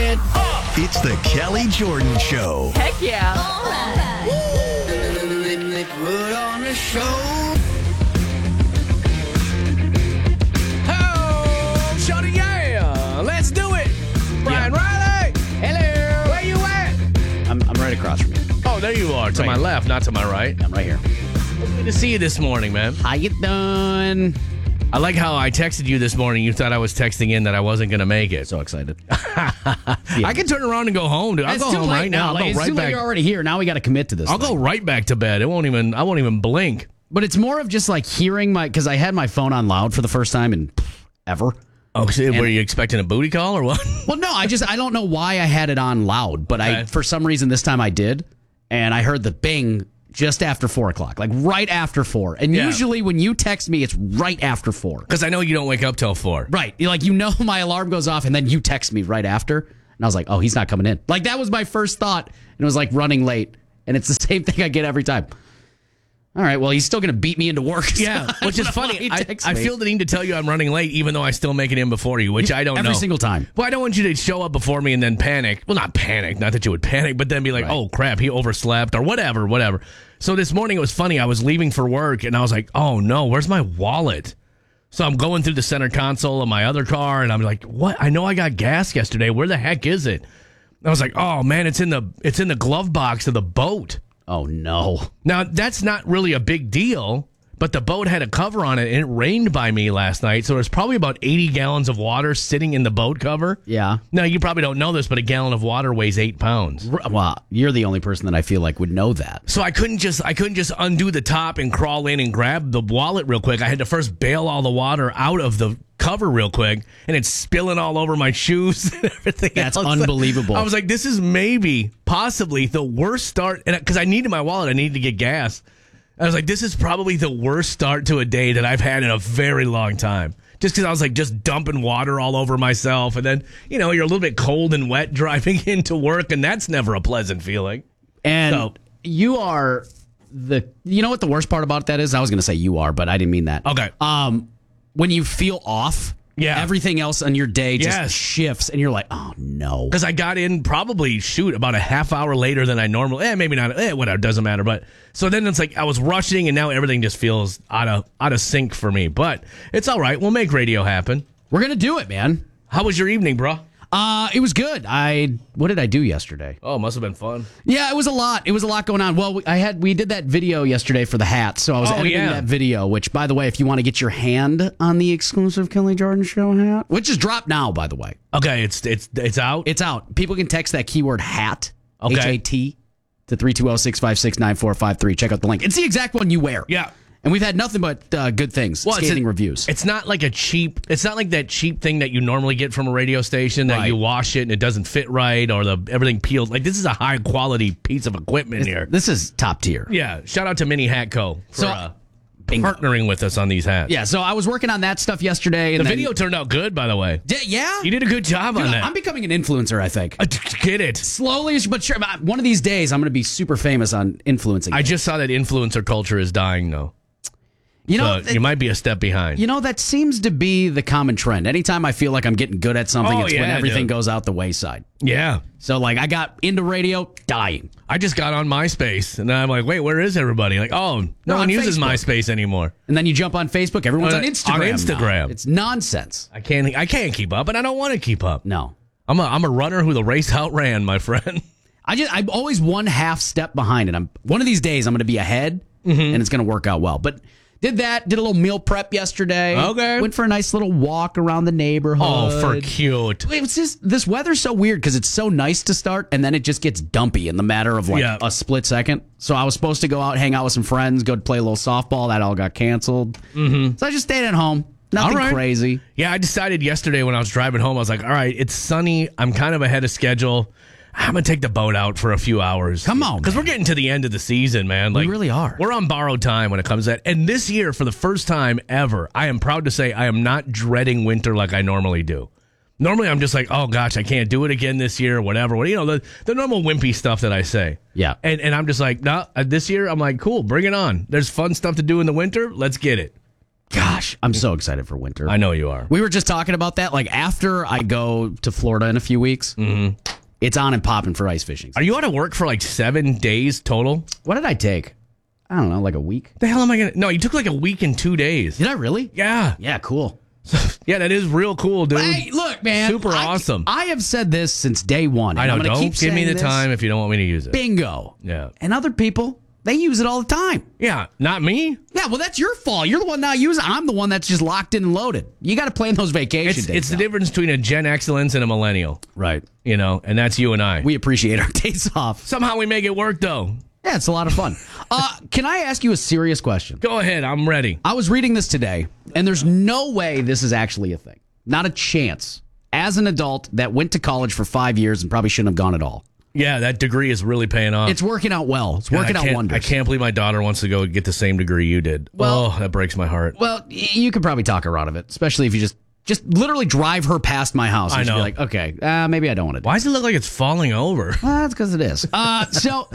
it up. It's the Kelly Jordan Show. Heck yeah. All right. Put on a show. Oh, shorty, yeah. Let's do it. Brian Riley. Hello. Where you at? I'm right across from you. Oh, there you are. To Right. my left, not to my right. I'm right here. Good to see you this morning, man. How you doing? I like how I texted you this morning. You thought I was texting in that I wasn't going to make it. So excited. I can turn around and go home, dude. I'll It's go too home late right now. Like, I'll it's go right too late. back. You're already here. Now we got to commit to this. I'll go right back to bed. I won't even blink. But it's more of just like hearing because I had my phone on loud for the first time in ever. Oh, so were you expecting a booty call or what? Well, no, I don't know why I had it on loud, but Okay. for some reason this time I did, and I heard the bing just after 4 o'clock, like right after 4. And Yeah. usually when you text me, it's right after 4. Because I know you don't wake up till 4. Right, my alarm goes off, and then you text me right after, and I was like, oh, he's not coming in. Like that was my first thought, and it was like running late, and it's the same thing I get every time. All right, well, he's still going to beat me into work. Yeah, so which is I don't know funny. why he I texts me. feel the need to tell you I'm running late, even though I still make it in before you, which I don't know. Every single time. Well, I don't want you to show up before me and then panic. Well, not panic. Not that you would panic, but then be like, Right. oh, crap, he overslept or whatever. So this morning it was funny. I was leaving for work, and I was like, oh, no, where's my wallet? So I'm going through the center console of my other car, and I'm like, what? I know I got gas yesterday. Where the heck is it? I was like, oh, man, it's in the glove box of the boat. Oh, no. Now, that's not really a big deal, but the boat had a cover on it, and it rained by me last night, so there's probably about 80 gallons of water sitting in the boat cover. Yeah. Now, you probably don't know this, but a gallon of water weighs 8 pounds. Well, you're the only person that I feel like would know that. So I couldn't just undo the top and crawl in and grab the wallet real quick. I had to first bail all the water out of the cover real quick, and it's spilling all over my shoes and everything. That's else. unbelievable. I was like, this is possibly the worst start, because I needed my wallet. I needed to get gas. I was like, this is probably the worst start to a day that I've had in a very long time. Just because I was like just dumping water all over myself, and then you're a little bit cold and wet driving into work, and that's never a pleasant feeling. And you are you know what the worst part about that is? I was going to say you are, but I didn't mean that. Okay. When you feel off, Yeah. everything else on your day just Yes. shifts, and you're like, oh, no. Because I got in probably, about a half hour later than I normally, maybe not, whatever, doesn't matter. But so then it's like I was rushing, and now everything just feels out of sync for me. But it's all right. We'll make radio happen. We're going to do it, man. How was your evening, bro? It was good. What did I do yesterday? Oh, must have been fun. Yeah, it was a lot. It was a lot going on. Well, we did that video yesterday for the hat, so I was editing that video, which, by the way, if you want to get your hand on the exclusive Kelly Jordan Show hat, which is dropped now, by the way. Okay, it's out? It's out. People can text that keyword hat, Okay. H-A-T, to 320-656-9453. Check out the link. It's the exact one you wear. Yeah. And we've had nothing but good things, scathing reviews. It's not like it's not like that cheap thing that you normally get from a radio station that you wash it and it doesn't fit right, or everything peels. Like, this is a high quality piece of equipment here. This is top tier. Yeah. Shout out to Mini Hat Co. for partnering with us on these hats. Yeah, so I was working on that stuff yesterday. And the video turned out good, by the way. Yeah? You did a good job on that. I'm becoming an influencer, I think. Get it. Slowly but sure. One of these days, I'm going to be super famous on influencing. I just saw that influencer culture is dying, though. You might be a step behind. That seems to be the common trend. Anytime I feel like I'm getting good at something, it's when everything goes out the wayside. Yeah. So, I got into radio, dying. I just got on MySpace, and I'm like, wait, where is everybody? Like, no one uses Facebook. MySpace anymore. And then you jump on Facebook, everyone's on Instagram. On Instagram. Now. It's nonsense. I can't keep up, and I don't want to keep up. No. I'm a runner who the race outran, my friend. I'm always one half step behind, and one of these days I'm going to be ahead, and it's going to work out well. But did a little meal prep yesterday. Okay. Went for a nice little walk around the neighborhood. Oh, for cute. It's just, this weather's so weird because it's so nice to start, and then it just gets dumpy in the matter of a split second. So I was supposed to go out, hang out with some friends, go play a little softball. That all got canceled. Mm-hmm. So I just stayed at home. Nothing crazy. Yeah, I decided yesterday when I was driving home, I was like, all right, it's sunny. I'm kind of ahead of schedule. I'm going to take the boat out for a few hours. Come on, because we're getting to the end of the season, man. We really are. We're on borrowed time when it comes to that. And this year, for the first time ever, I am proud to say I am not dreading winter like I normally do. Normally, I'm just like, oh, gosh, I can't do it again this year, whatever. The normal wimpy stuff that I say. Yeah. And I'm just like, no, this year, I'm like, cool, bring it on. There's fun stuff to do in the winter. Let's get it. Gosh, I'm so excited for winter. I know you are. We were just talking about that. Like, after I go to Florida in a few weeks, it's on and popping for ice fishing. Are you out of work for like 7 days total? What did I take? I don't know, like a week? The hell am I going to... No, you took like a week and 2 days. Did I really? Yeah. Yeah, cool. Yeah, that is real cool, dude. Hey, look, man. Super awesome. I have said this since day one. I know, I'm gonna don't keep give me saying the this. time if you don't want me to use it. Bingo. Yeah. And other people, they use it all the time. Yeah, not me. Yeah, well, that's your fault. You're the one not using it. I'm the one that's just locked in and loaded. You got to plan those vacation days. It's the difference between a Gen Excellence and a millennial. Right. You know, and that's you and I. We appreciate our days off. Somehow we make it work, though. Yeah, it's a lot of fun. Can I ask you a serious question? Go ahead. I'm ready. I was reading this today, and there's no way this is actually a thing. Not a chance. As an adult that went to college for 5 years and probably shouldn't have gone at all. Yeah, that degree is really paying off. It's working out well. It's working out wonders. I can't believe my daughter wants to go get the same degree you did. Well- that breaks my heart. Well, you could probably talk her out of it, especially if you just literally drive her past my house. And I she'd be know. like, okay, maybe I don't want to do it. Why does it look like it's falling over? That's because it is. So,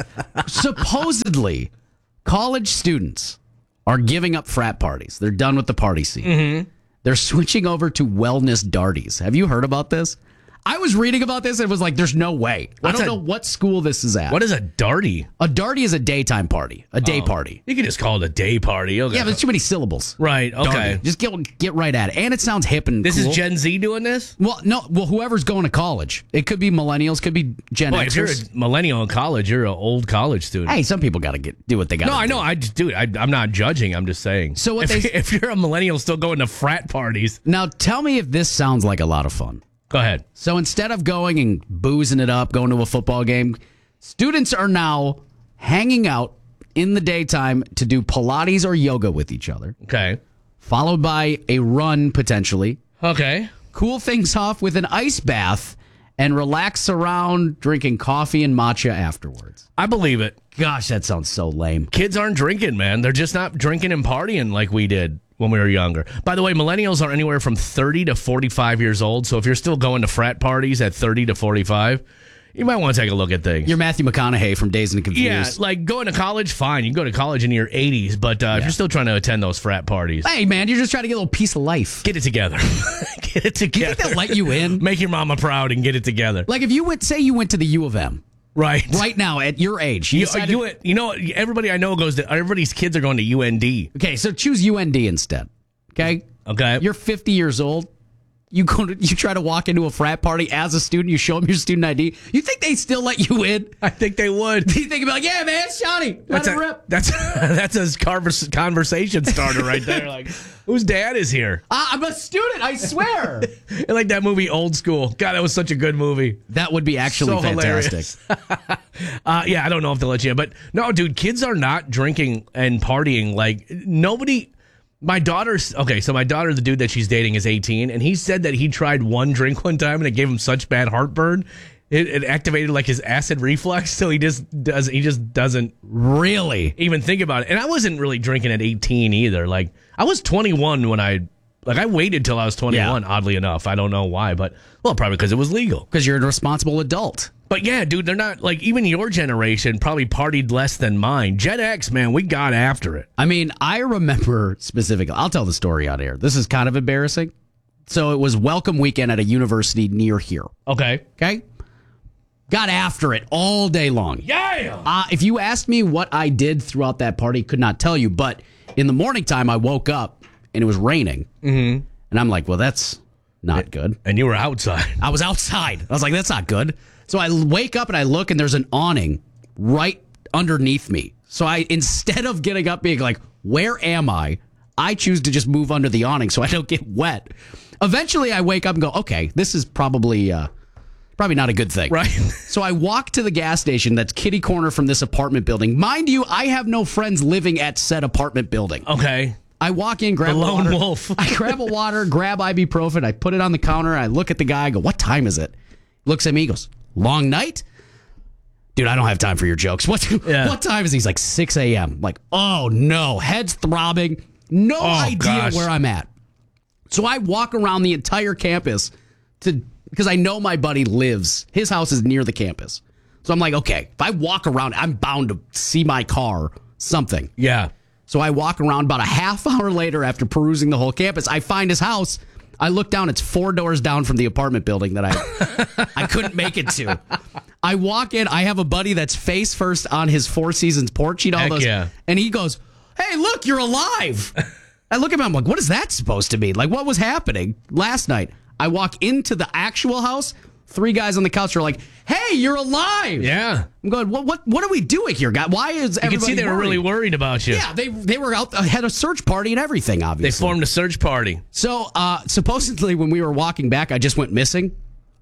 supposedly, college students are giving up frat parties. They're done with the party scene. Mm-hmm. They're switching over to wellness darties. Have you heard about this? I was reading about this and was like, there's no way. I don't know what school this is at. What is a darty? A darty is a daytime party, a day party. You can just call it a day party. Okay. Yeah, but it's too many syllables. Right, okay. Darty. Just get right at it. And it sounds hip and This cool. is Gen Z doing this? Well, no. Well, whoever's going to college. It could be millennials, could be Gen Well, if you're Xers. a millennial in college, you're an old college student. Hey, some people got to do what they got to No, do. I know. I just do it. I'm not judging. I'm just saying. So what if you're a millennial still going to frat parties, Now, tell me if this sounds like a lot of fun. go ahead. So instead of going and boozing it up, going to a football game, students are now hanging out in the daytime to do Pilates or yoga with each other, Okay. followed by a run potentially, Okay. cool things off with an ice bath, and relax around drinking coffee and matcha afterwards. I believe it. Gosh, that sounds so lame. Kids aren't drinking, man. They're just not drinking and partying like we did when we were younger. By the way, millennials are anywhere from 30 to 45 years old. So if you're still going to frat parties at 30 to 45, you might want to take a look at things. You're Matthew McConaughey from Dazed and Confused. Yeah, like going to college, fine. You can go to college in your 80s, but if you're still trying to attend those frat parties, Hey, man, you're just trying to get a little piece of life. get it together. Get it Do you together. think they'll let you in? Make your mama proud and get it together. Like if you went to the U of M Right. right now at your age. You know, everybody I know everybody's kids are going to UND. Okay, so choose UND instead. Okay? Okay. You're 50 years old. You try to walk into a frat party as a student. You show them your student ID. You think they still let you in? I think they would. You think they'd be like, yeah, man, Shawnee, let it rip. That's a conversation starter right there. Like, whose dad is here? I'm a student, I swear. I like that movie Old School. God, that was such a good movie. That would be actually So fantastic. hilarious. Yeah, I don't know if they'll let you in, but no, dude, kids are not drinking and partying. Like, nobody. My daughter's okay. So my daughter, the dude that she's dating, is 18, and he said that he tried one drink one time and it gave him such bad heartburn, it activated like his acid reflux. So he just doesn't Really? even think about it. And I wasn't really drinking at 18 either. Like, I was 21 when I waited till I was 21. Yeah. Oddly enough, I don't know why, but probably because it was legal. Because you're a responsible adult. But yeah, dude, they're not like even your generation probably partied less than mine. Gen X, man, we got after it. I mean, I remember specifically, I'll tell the story out here. This is kind of embarrassing. So it was welcome weekend at a university near here. Okay. Okay? Got after it all day long. Yeah. If you asked me what I did throughout that party, could not tell you. But in the morning time, I woke up and it was raining. Mm-hmm. And I'm like, well, that's not good. And you were outside. I was outside. I was like, that's not good. So I wake up and I look and there's an awning right underneath me. So instead of getting up being like, where am I choose to just move under the awning so I don't get wet. Eventually I wake up and go, okay, this is probably not a good thing. Right. So I walk to the gas station that's kitty corner from this apartment building. Mind you, I have no friends living at said apartment building. Okay. I walk in, grab The lone water. wolf. I grab a water, grab ibuprofen, I put it on the counter, I look at the guy, I go, what time is it? Looks at me, goes, long night? Dude, I don't have time for your jokes. What time is he? He's like 6 a.m. Like, oh no, head's throbbing, no idea gosh. where I'm at. So I walk around the entire campus because I know my buddy lives, his house is near the campus. So I'm like, okay, if I walk around, I'm bound to see my car, something. Yeah. So I walk around about a half hour later after perusing the whole campus. I find his house. I look down. It's 4 doors down from the apartment building that I couldn't make it to. I walk in. I have a buddy that's face first on his Four Seasons porch. And he goes, "Hey, look, you're alive." I look at him. I'm like, "What is that supposed to mean? Like, what was happening last night?" I walk into the actual house. 3 guys on the couch are like, "Hey, you're alive!" Yeah, I'm going. What are we doing here, guy? Why is everybody? You can see they were really worried about you. Yeah, they were out, had a search party and everything. Obviously, they formed a search party. So supposedly, when we were walking back, I just went missing,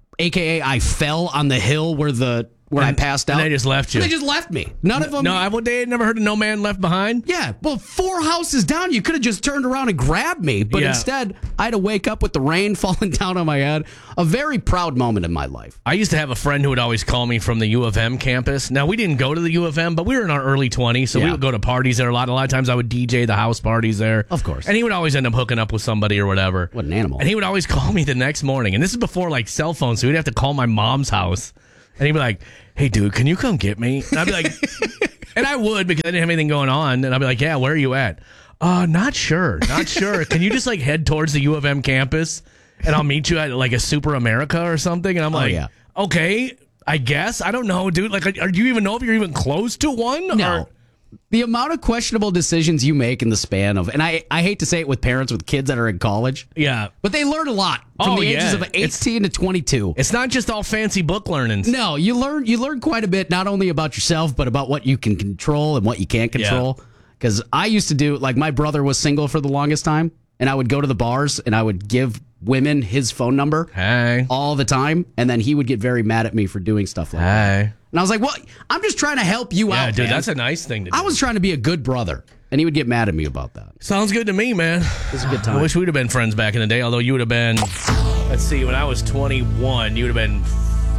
aka I fell on the hill where I passed out. And they just left you. They just left me. None of them. No, they had never heard of No Man Left Behind. Yeah, well, 4 houses down, you could have just turned around and grabbed me, but instead, I had to wake up with the rain falling down on my head. A very proud moment in my life. I used to have a friend who would always call me from the U of M campus. Now, we didn't go to the U of M, but we were in our early 20s, so we would go to parties there a lot. A lot of times, I would DJ the house parties there. Of course. And he would always end up hooking up with somebody or whatever. What an animal. And he would always call me the next morning. And this is before, like, cell phones, so we'd have to call my mom's house. And he'd be like, "Hey, dude, can you come get me?" And I'd be like, and I would because I didn't have anything going on. And I'd be like, "Yeah, where are you at?" Not sure. Can you just like head towards the U of M campus and I'll meet you at like a Super America or something? And I'm like, okay, I guess. I don't know, dude. Like, do you even know if you're even close to one? No. The amount of questionable decisions you make in the span of, and I hate to say it with parents with kids that are in college. Yeah. But they learn a lot from the ages of 18 to 22. It's not just all fancy book learnings. No, you learn quite a bit, not only about yourself, but about what you can control and what you can't control. Because I used to do, like, my brother was single for the longest time, and I would go to the bars and I would give women his phone number all the time, and then he would get very mad at me for doing stuff like that. And I was like, "Well, I'm just trying to help you out, dude, man. That's a nice thing to do." I was trying to be a good brother, and he would get mad at me about that. Sounds good to me, man. It was a good time. I wish we'd have been friends back in the day, although you would have been, let's see, when I was 21, you would have been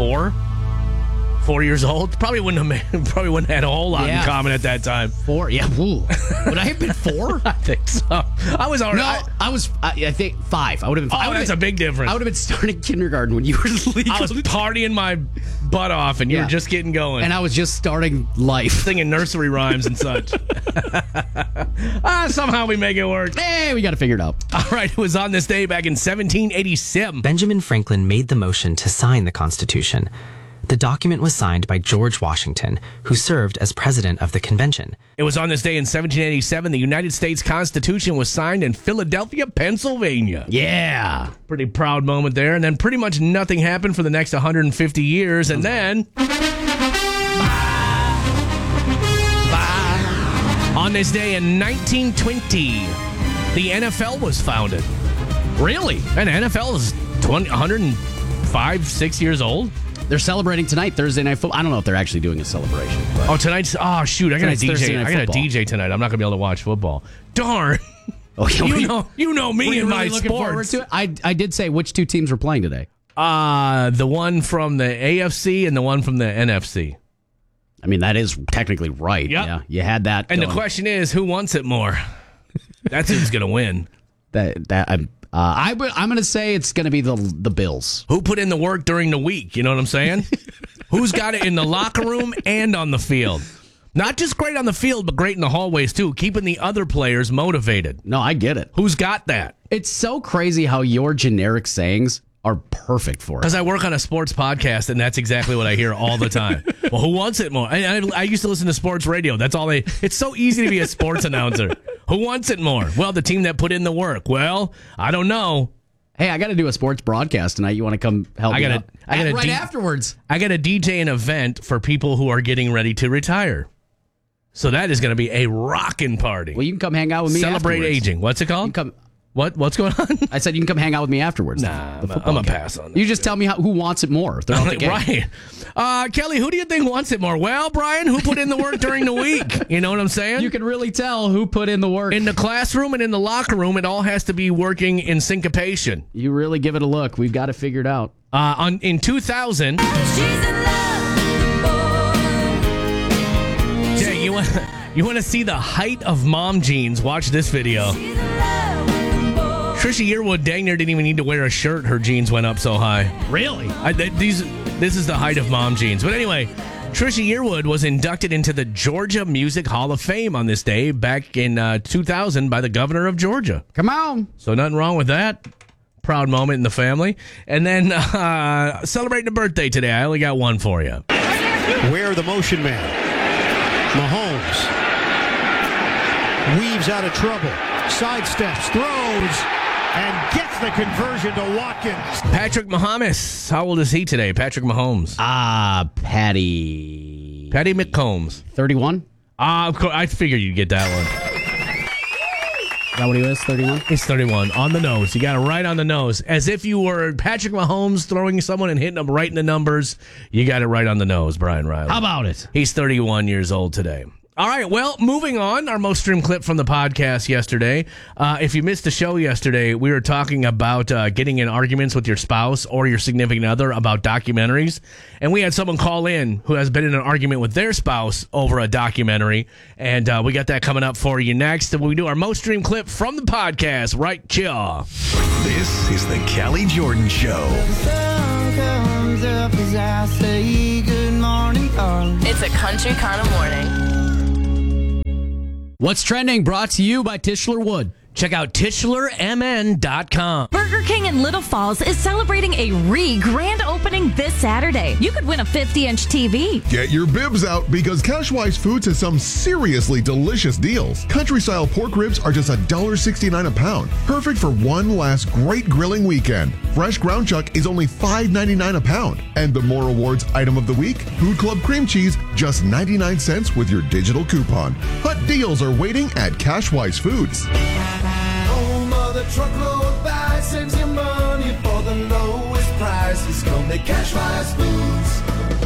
4 years old. Probably wouldn't have had a whole lot in common at that time. 4? Yeah. Ooh. Would I have been 4? I think so. I was already. No, I think 5. I would have been 5. Oh, that's a big difference. I would have been starting kindergarten when you were legal. I was partying my butt off, and you were just getting going. And I was just starting life. Singing nursery rhymes and such. Somehow we make it work. Hey, we got to figure it out. All right, it was on this day back in 1787. Benjamin Franklin made the motion to sign the Constitution. The document was signed by George Washington, who served as president of the convention. It was on this day in 1787 the United States Constitution was signed in Philadelphia, Pennsylvania. Yeah. Pretty proud moment there. And then pretty much nothing happened for the next 150 years. And then on this day in 1920, the NFL was founded. Really? And the NFL is 105, 6 years old. They're celebrating tonight, Thursday Night Football. I don't know if they're actually doing a celebration. Oh, tonight's... Oh, shoot. I got a Thursday DJ. Night I got a Football. DJ tonight. I'm not going to be able to watch football. Darn. Okay, you know me and my looking forward sports. to it? I did say which 2 teams were playing today. The one from the AFC and the one from the NFC. I mean, that is technically right. Yep. Yeah, you had that. And going. the question is, who wants it more? That's who's going to win. I'm going to say it's going to be the Bills. Who put in the work during the week? You know what I'm saying? Who's got it in the locker room and on the field? Not just great on the field, but great in the hallways, too, keeping the other players motivated. No, I get it. Who's got that? It's so crazy how your generic sayings are perfect for it. Because I work on a sports podcast, and that's exactly what I hear all the time. Well, who wants it more? I used to listen to sports radio. That's all they... It's so easy to be a sports announcer. Who wants it more? Well, the team that put in the work. Well, I don't know. Hey, I got to do a sports broadcast tonight. You want to come help me out? Afterwards. I got to DJ an event for people who are getting ready to retire. So that is going to be a rockin' party. Well, you can come hang out with me Celebrate afterwards. Aging. What's it called? You can come... What's going on? I said you can come hang out with me afterwards. Nah, I'm a pass on that. You just tell me who wants it more. If they're on the game. Right. Kelly, who do you think wants it more? Well, Brian, who put in the work during the week? You know what I'm saying? You can really tell who put in the work. In the classroom and in the locker room, it all has to be working in syncopation. You really give it a look. We've got it figured out. In 2000... Jay, you want to see the height of mom jeans? Watch this video. Trisha Yearwood dang near didn't even need to wear a shirt. Her jeans went up so high. Really? This is the height of mom jeans. But anyway, Trisha Yearwood was inducted into the Georgia Music Hall of Fame on this day back in 2000 by the governor of Georgia. Come on. So nothing wrong with that. Proud moment in the family. And then celebrating a birthday today. I only got one for you. Where the motion man. Mahomes weaves out of trouble. Sidesteps, throws, and gets the conversion to Watkins. Patrick Mahomes. How old is he today? Patrick Mahomes. Patty McCombs. 31? Of course. I figured you'd get that one. Is that what he was, 31? He's 31. On the nose. You got it right on the nose. As if you were Patrick Mahomes throwing someone and hitting them right in the numbers. You got it right on the nose, Brian Riley. How about it? He's 31 years old today. All right, well, moving on, our most streamed clip from the podcast yesterday. If you missed the show yesterday, we were talking about getting in arguments with your spouse or your significant other about documentaries. And we had someone call in who has been in an argument with their spouse over a documentary. And we got that coming up for you next. And we do our most streamed clip from the podcast right here. This is the Kelly Jordan Show. The sun comes up as I say good morning, darling. It's a country kind of morning. What's trending? Brought to you by Tischler Wood. Check out TischlerMN.com. Burger King in Little Falls is celebrating a grand opening this Saturday. You could win a 50-inch TV. Get your bibs out because Cashwise Foods has some seriously delicious deals. Country-style pork ribs are just $1.69 a pound. Perfect for one last great grilling weekend. Fresh ground chuck is only $5.99 a pound. And the More Rewards item of the week, Food Club cream cheese, just 99 cents with your digital coupon. Hot deals are waiting at Cashwise Foods. Home of the truckload buy saves you money for the lowest prices. Come to Cashwise Foods.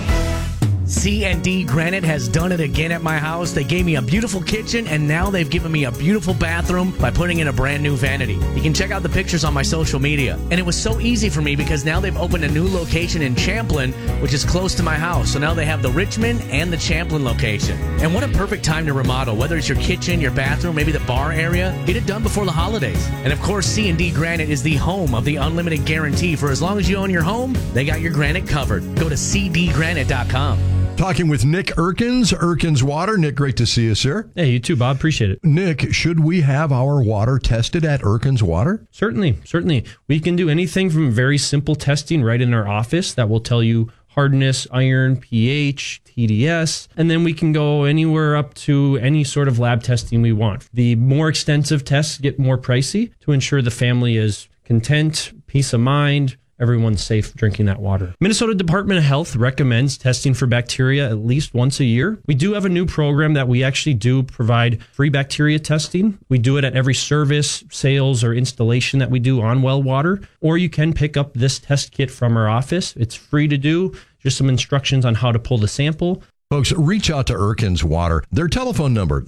C&D Granite has done it again at my house. They gave me a beautiful kitchen, and now they've given me a beautiful bathroom by putting in a brand new vanity. You can check out the pictures on my social media. And it was so easy for me because now they've opened a new location in Champlin, which is close to my house. So now they have the Richmond and the Champlin location. And what a perfect time to remodel, whether it's your kitchen, your bathroom, maybe the bar area. Get it done before the holidays. And of course, C&D Granite is the home of the unlimited guarantee. For as long as you own your home, they got your granite covered. Go to cdgranite.com. Talking with Nick Erkins Water. Nick, great to see you, sir. Hey, you too, Bob. Appreciate it. Nick, should we have our water tested at Erkins Water? Certainly. We can do anything from very simple testing right in our office that will tell you hardness, iron, pH, TDS, and then we can go anywhere up to any sort of lab testing we want. The more extensive tests get more pricey to ensure the family is content, peace of mind, everyone's safe drinking that water. Minnesota Department of Health recommends testing for bacteria at least once a year. We do have a new program that we actually do provide free bacteria testing. We do it at every service, sales, or installation that we do on well water. Or you can pick up this test kit from our office. It's free to do. Just some instructions on how to pull the sample. Folks, reach out to Erkins Water. Their telephone number,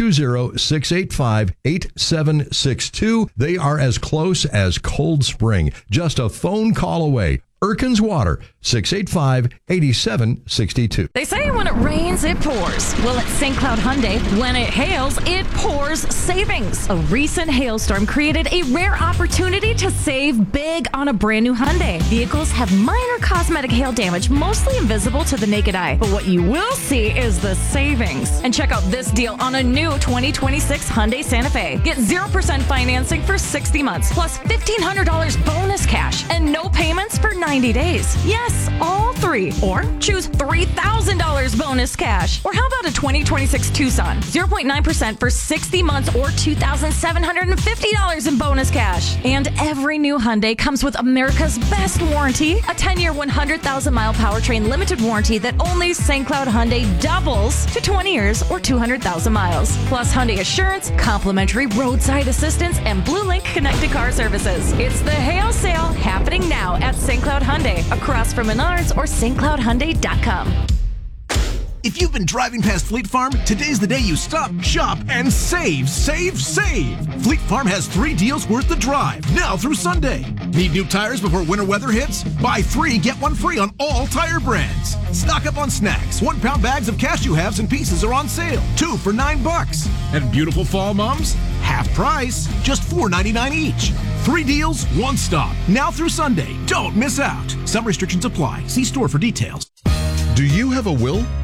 320-685-8762. They are as close as Cold Spring. Just a phone call away. Erkins Water, 685-8762. They say when it rains, it pours. Well, at St. Cloud Hyundai, when it hails, it pours savings. A recent hailstorm created a rare opportunity to save big on a brand new Hyundai. Vehicles have minor cosmetic hail damage, mostly invisible to the naked eye. But what you will see is the savings. And check out this deal on a new 2026 Hyundai Santa Fe. Get 0% financing for 60 months, plus $1,500 bonus cash, and no payments for 90 days. Yes, all three. Or choose $3,000 bonus cash. Or how about a 2026 Tucson? 0.9% for 60 months or $2,750 in bonus cash. And every new Hyundai comes with America's best warranty, a 10-year, 100,000-mile powertrain limited warranty that only St. Cloud Hyundai doubles to 20 years or 200,000 miles. Plus Hyundai Assurance, complimentary roadside assistance, and Blue Link connected car services. It's the hail sale happening now at St. Cloud Hyundai, across from Menards or stcloudhyundai.com. If you've been driving past Fleet Farm, today's the day you stop, shop, and save. Fleet Farm has 3 deals worth the drive, now through Sunday. Need new tires before winter weather hits? Buy 3, get 1 free on all tire brands. Stock up on snacks. 1-pound bags of cashew halves and pieces are on sale, 2 for $9. And beautiful fall mums? Half price, just $4.99 each. 3 deals, 1 stop, now through Sunday. Don't miss out. Some restrictions apply. See store for details. Do you have a will?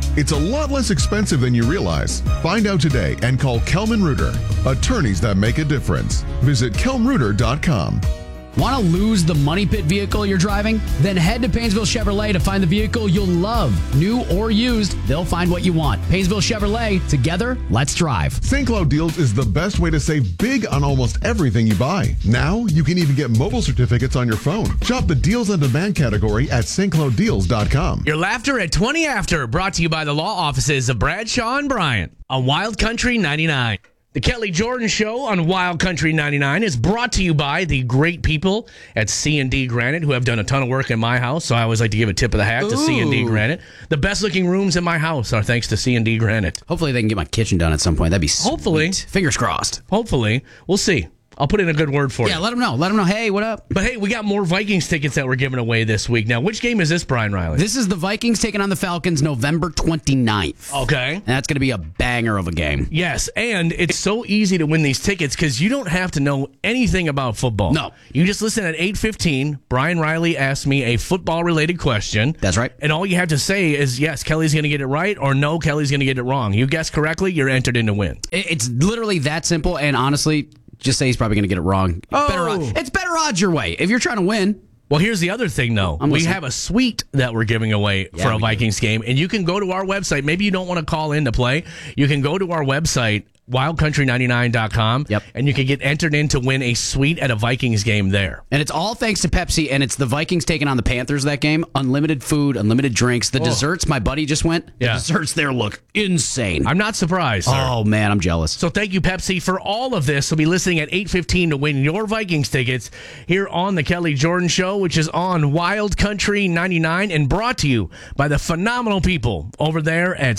It's a lot less expensive than you realize. Find out today and call Kelman Reuter. Attorneys that make a difference. Visit kelmreuter.com. Want to lose the money pit vehicle you're driving? Then head to Painesville Chevrolet to find the vehicle you'll love. New or used, they'll find what you want. Painesville Chevrolet, together, let's drive. St. Cloud Deals is the best way to save big on almost everything you buy. Now, you can even get mobile certificates on your phone. Shop the Deals on Demand category at stclouddeals.com. Your laughter at 20 After, brought to you by the law offices of Bradshaw and Bryant on Wild Country 99. The Kelly Jordan Show on Wild Country 99 is brought to you by the great people at C&D Granite, who have done a ton of work in my house. So I always like to give a tip of the hat to C&D Granite. The best looking rooms in my house are thanks to C&D Granite. Hopefully they can get my kitchen done at some point. That'd be sweet. Hopefully. Fingers crossed. Hopefully. We'll see. I'll put in a good word for you. Yeah, let them know. Let them know, hey, what up? But hey, we got more Vikings tickets that we're giving away this week. Now, which game is this, Brian Riley? This is the Vikings taking on the Falcons November 29th. Okay. And that's going to be a banger of a game. Yes, and it's so easy to win these tickets because you don't have to know anything about football. No. You just listen at 8:15. Brian Riley asked me a football-related question. That's right. And all you have to say is, yes, Kelly's going to get it right, or no, Kelly's going to get it wrong. You guess correctly, you're entered in to win. It's literally that simple, and honestly, just say he's probably going to get it wrong. It's better odds your way. If you're trying to win. Well, here's the other thing, though. We have a suite that we're giving away for a Vikings game, and you can go to our website. Maybe you don't want to call in to play. You can go to our website, wildcountry99.com, and you can get entered in to win a suite at a Vikings game there. And it's all thanks to Pepsi, and it's the Vikings taking on the Panthers that game. Unlimited food, unlimited drinks. The desserts, my buddy just went. The desserts there look insane. I'm not surprised, sir. Oh, man, I'm jealous. So thank you, Pepsi, for all of this. So be listening at 8:15 to win your Vikings tickets here on the Kelly Jordan Show, which is on Wild Country 99 and brought to you by the phenomenal people over there at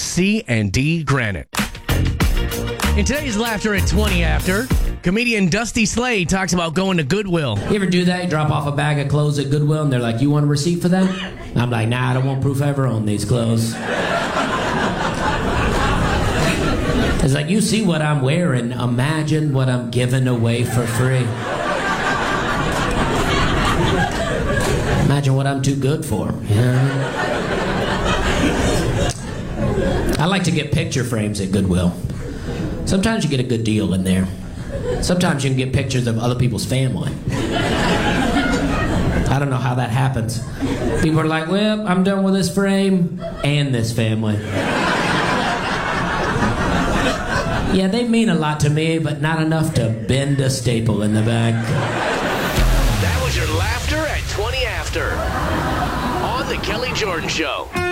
C&D Granite. In today's Laughter at 20 After, comedian Dusty Slade talks about going to Goodwill. You ever do that? You drop off a bag of clothes at Goodwill and they're like, you want a receipt for that? I'm like, nah, I don't want proof I ever owned these clothes. It's like, you see what I'm wearing. Imagine what I'm giving away for free. Imagine what I'm too good for. Yeah. I like to get picture frames at Goodwill. Sometimes you get a good deal in there. Sometimes you can get pictures of other people's family. I don't know how that happens. People are like, well, I'm done with this frame and this family. Yeah, they mean a lot to me, but not enough to bend a staple in the back. That was your Laughter at 20 After on the Kelly Jordan Show.